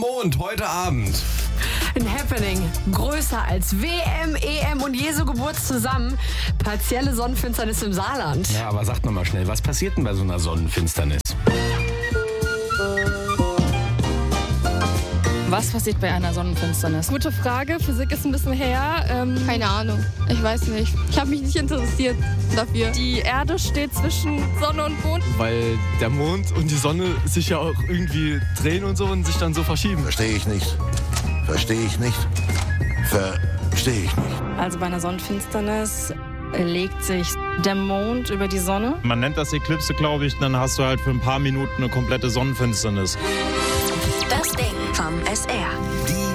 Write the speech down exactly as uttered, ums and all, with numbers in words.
Mond heute Abend. Ein Happening. Größer als W M, E M und Jesu Geburt zusammen. Partielle Sonnenfinsternis im Saarland. Ja, aber sagt noch mal schnell, was passiert denn bei so einer Sonnenfinsternis? Was passiert bei einer Sonnenfinsternis? Gute Frage. Physik ist ein bisschen her. Ähm, Keine Ahnung. Ich weiß nicht. Ich habe mich nicht interessiert dafür. Die Erde steht zwischen Sonne und Mond. Weil der Mond und die Sonne sich ja auch irgendwie drehen und so und sich dann so verschieben. Verstehe ich nicht. Verstehe ich nicht. Verstehe ich nicht. Also bei einer Sonnenfinsternis legt sich der Mond über die Sonne. Man nennt das Eklipse, glaube ich. Dann hast du halt für ein paar Minuten eine komplette Sonnenfinsternis. Das Ding vom S R. Die